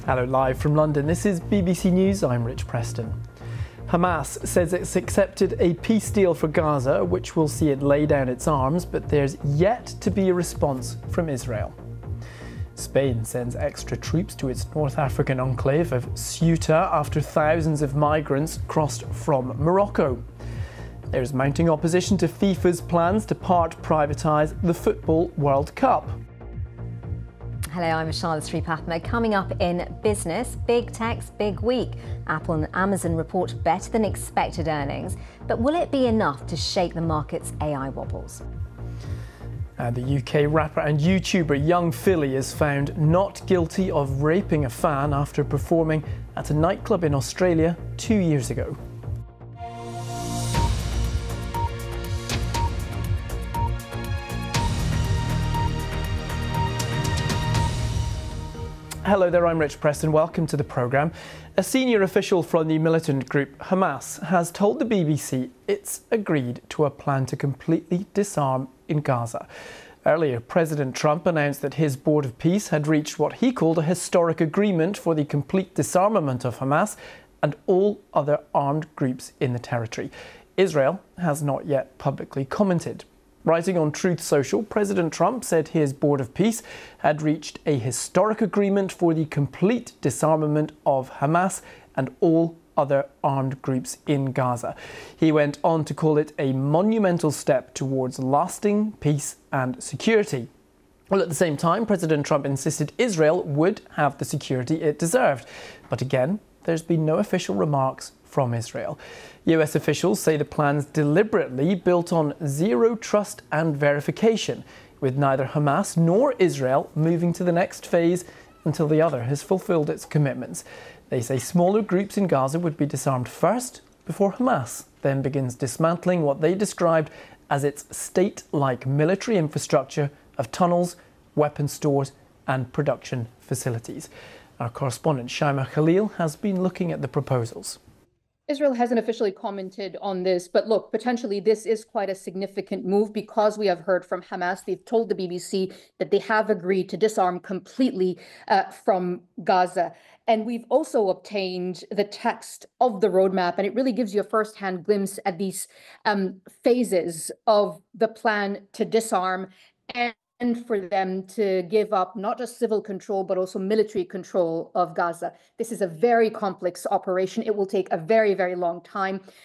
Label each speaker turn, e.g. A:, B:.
A: Hello, live from London. This is BBC News. I'm Rich Preston. Hamas says it's accepted a peace deal for Gaza, which will see it lay down its arms, but there's yet to be a response from Israel. Spain sends extra troops to its North African enclave of Ceuta after thousands of migrants crossed from Morocco. There's mounting opposition to FIFA's plans to part privatise the Football World Cup.
B: Hello, I'm Charlotte Sripathma. Coming up in business, big tech's big week. Apple and Amazon report better than expected earnings, but will it be enough to shake the market's AI wobbles?
A: And the UK rapper and YouTuber Young Philly is found not guilty of raping a fan after performing at a nightclub in Australia 2 years ago. Hello there, I'm Rich Preston. Welcome to the programme. A senior official from the militant group Hamas has told the BBC it's agreed to a plan to completely disarm in Gaza. Earlier, President Trump announced that his Board of Peace had reached what he called a historic agreement for the complete disarmament of Hamas and all other armed groups in the territory. Israel has not yet publicly commented. Writing on Truth Social, President Trump said his Board of Peace had reached a historic agreement for the complete disarmament of Hamas and all other armed groups in Gaza. He went on to call it a monumental step towards lasting peace and security. Well, at the same time, President Trump insisted Israel would have the security it deserved. But again, there's been no official remarks from Israel. US officials say the plan's deliberately built on zero trust and verification, with neither Hamas nor Israel moving to the next phase until the other has fulfilled its commitments. They say smaller groups in Gaza would be disarmed first before Hamas then begins dismantling what they described as its state-like military infrastructure of tunnels, weapons stores and production facilities. Our correspondent Shaima Khalil has been looking at the proposals.
C: Israel hasn't officially commented on this, but look, potentially this is quite a significant move because we have heard from Hamas. They've told the BBC that they have agreed to disarm completely from Gaza. And we've also obtained the text of the roadmap, and it really gives you a first-hand glimpse at these phases of the plan to disarm and for them to give up not just civil control, but also military control of Gaza. This is a very complex operation. It will take a very, very long time.